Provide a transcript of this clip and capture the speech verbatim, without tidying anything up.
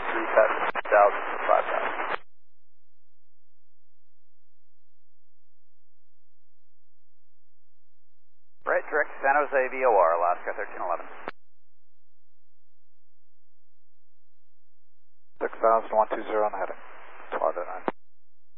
three, pass six thousand for five thousand. Right, direct San Jose V O R, Alaska thirteen eleven. six thousand, one two zero on the heading. twelve oh nine.